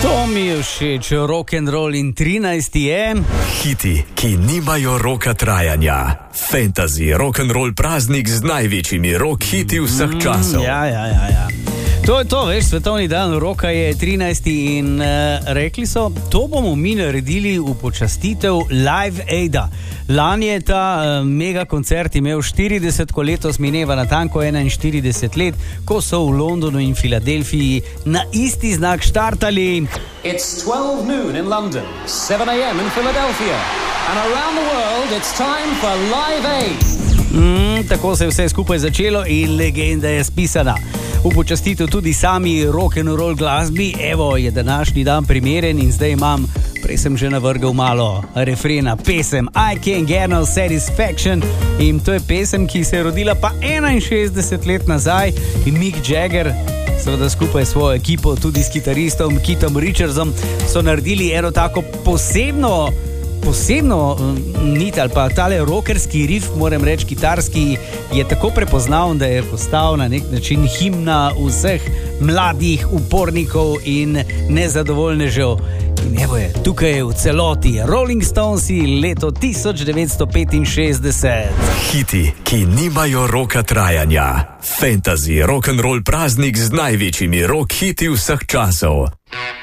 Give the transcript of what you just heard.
To mi je všeč, rock'n'roll in 13 je. Hiti, ki nimajo roka trajanja. Fantasy, rock'n'roll praznik z največjimi rock hiti vseh časov. Ja. To je to, veš, svetovni dan roka je 13. in rekli so, to bomo mi naredili v počastitev Live Aida. Lani je ta mega koncert imel 40, ko letos mineva natanko 41 let, ko so v Londonu in Filadelfiji na isti znak štartali. It's 12 noon in London, 7 a.m. in Philadelphia, and around the world it's time for Live Aid. Tako se je vse skupaj začelo in legenda je spisana. V počastitev tudi sami rock'n'roll glasbi, evo je današnji dan primeren in zdaj imam, prej sem že navrgal malo refrena, pesem I Can't Get No Satisfaction in to je pesem, ki se je rodila pa 61 let nazaj in Mick Jagger, seveda skupaj s svojo ekipo, tudi s kitaristom Keithom Richardsom, so naredili eno tako posebno nit ali pa tale rockerski riff, moram reči, kitarski, je tako prepoznaven, da je postal na nek način himna vseh mladih upornikov in nezadovoljnežev. In evo je, tukaj je v celoti Rolling Stonesi, leto 1965. Hiti, ki nimajo roka trajanja. Fantasy, rock'n'roll praznik z največjimi rock hiti vseh časov.